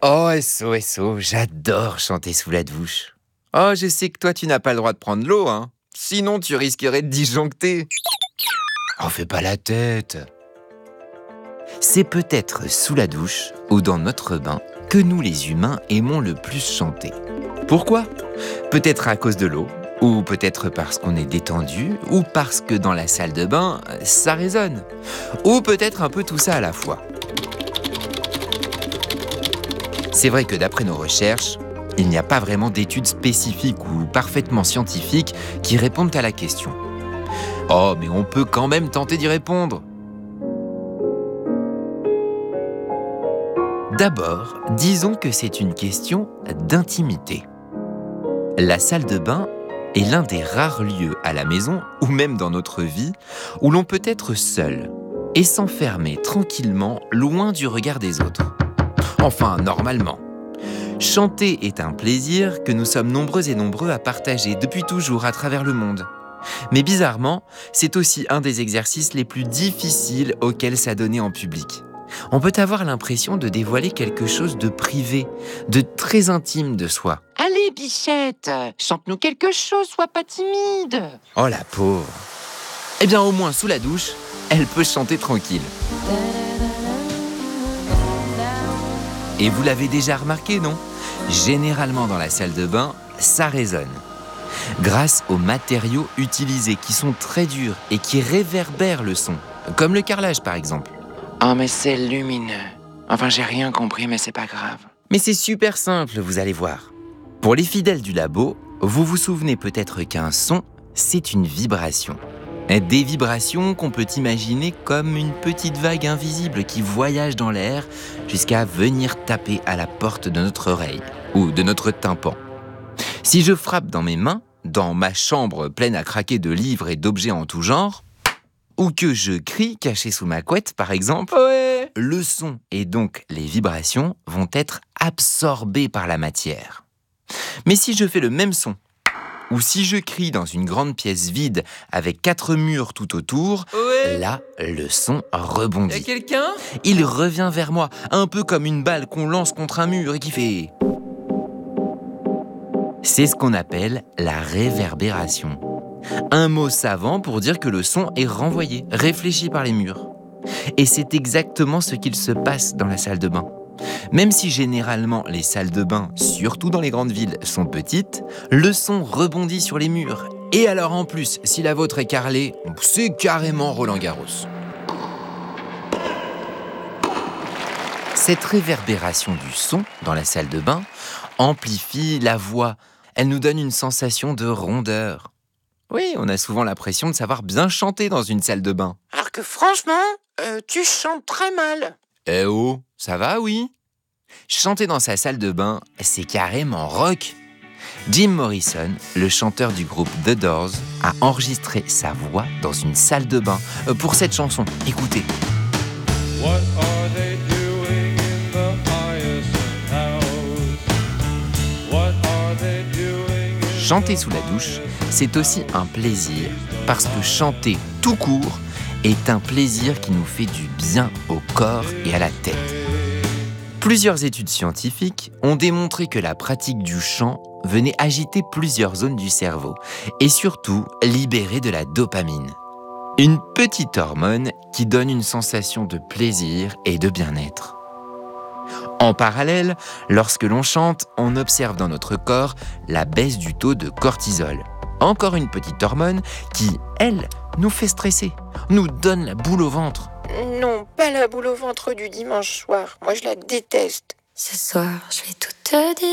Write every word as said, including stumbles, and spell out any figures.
Oh, S O, S O, j'adore chanter sous la douche. Oh, je sais que toi, tu n'as pas le droit de prendre l'eau, hein. Sinon, tu risquerais de disjoncter. Oh, fais pas la tête. C'est peut-être sous la douche ou dans notre bain que nous, les humains, aimons le plus chanter. Pourquoi ? Peut-être à cause de l'eau, ou peut-être parce qu'on est détendu, ou parce que dans la salle de bain, ça résonne. Ou peut-être un peu tout ça à la fois. C'est vrai que d'après nos recherches, il n'y a pas vraiment d'études spécifiques ou parfaitement scientifiques qui répondent à la question. Oh, mais on peut quand même tenter d'y répondre. D'abord, disons que c'est une question d'intimité. La salle de bain est l'un des rares lieux à la maison, ou même dans notre vie, où l'on peut être seul et s'enfermer tranquillement loin du regard des autres. Enfin, normalement. Chanter est un plaisir que nous sommes nombreux et nombreux à partager depuis toujours à travers le monde. Mais bizarrement, c'est aussi un des exercices les plus difficiles auxquels s'adonner en public. On peut avoir l'impression de dévoiler quelque chose de privé, de très intime de soi. Allez, Bichette, chante-nous quelque chose, sois pas timide. Oh la pauvre. Eh bien, au moins, sous la douche, elle peut chanter tranquille. Et vous l'avez déjà remarqué, non ? Généralement dans la salle de bain, ça résonne. Grâce aux matériaux utilisés qui sont très durs et qui réverbèrent le son, comme le carrelage par exemple. Oh, mais c'est lumineux. Enfin, j'ai rien compris, mais c'est pas grave. Mais c'est super simple, vous allez voir. Pour les fidèles du labo, vous vous souvenez peut-être qu'un son, c'est une vibration. Des vibrations qu'on peut imaginer comme une petite vague invisible qui voyage dans l'air jusqu'à venir taper à la porte de notre oreille ou de notre tympan. Si je frappe dans mes mains, dans ma chambre pleine à craquer de livres et d'objets en tout genre, ou que je crie caché sous ma couette par exemple, ouais. Le son et donc les vibrations vont être absorbés par la matière. Mais si je fais le même son, ou si je crie dans une grande pièce vide avec quatre murs tout autour, ouais. Là, le son rebondit. Y'a quelqu'un ? Il revient vers moi, un peu comme une balle qu'on lance contre un mur et qui fait... C'est ce qu'on appelle la réverbération. Un mot savant pour dire que le son est renvoyé, réfléchi par les murs. Et c'est exactement ce qu'il se passe dans la salle de bain. Même si généralement les salles de bain, surtout dans les grandes villes, sont petites, le son rebondit sur les murs. Et alors en plus, si la vôtre est carrelée, c'est carrément Roland-Garros. Cette réverbération du son dans la salle de bain amplifie la voix. Elle nous donne une sensation de rondeur. Oui, on a souvent l'impression de savoir bien chanter dans une salle de bain. Alors que franchement, euh, tu chantes très mal. Eh oh, ça va, oui ? Chanter dans sa salle de bain, c'est carrément rock. Jim Morrison, le chanteur du groupe The Doors, a enregistré sa voix dans une salle de bain pour cette chanson. Écoutez. What are they doing in the Hyacinth house? What are they doing in Chanter sous la douche, c'est aussi un plaisir, parce que chanter tout court est un plaisir qui nous fait du bien au corps et à la tête. Plusieurs études scientifiques ont démontré que la pratique du chant venait agiter plusieurs zones du cerveau et surtout libérer de la dopamine. Une petite hormone qui donne une sensation de plaisir et de bien-être. En parallèle, lorsque l'on chante, on observe dans notre corps la baisse du taux de cortisol. Encore une petite hormone qui, elle, nous fait stresser, nous donne la boule au ventre. Non, pas la boule au ventre du dimanche soir. Moi, je la déteste. Ce soir, je vais tout te dire.